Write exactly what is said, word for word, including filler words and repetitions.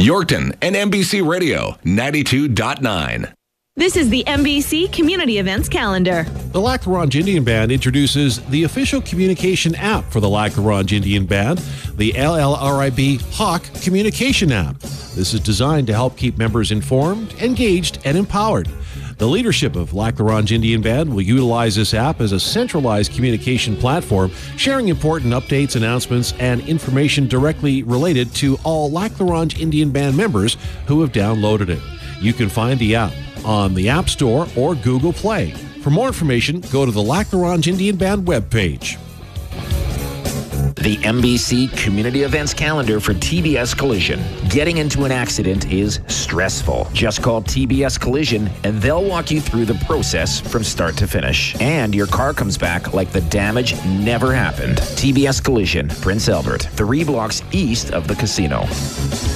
Yorkton and N B C Radio ninety-two point nine. This is the N B C Community Events Calendar. The Lac La Ronge Indian Band introduces the official communication app for the Lac La Ronge Indian Band, the L L R I B Hawk Communication App. This is designed to help keep members informed, engaged, and empowered. The leadership of Lac La Ronge Indian Band will utilize this app as a centralized communication platform, sharing important updates, announcements, and information directly related to all Lac La Ronge Indian Band members who have downloaded it. You can find the app on the App Store or Google Play. For more information, go to the Lac La Ronge Indian Band webpage. The N B C Community Events Calendar for T B S Collision. Getting into an accident is stressful. Just call T B S Collision and they'll walk you through the process from start to finish. And your car comes back like the damage never happened. T B S Collision, Prince Albert, three blocks east of the casino.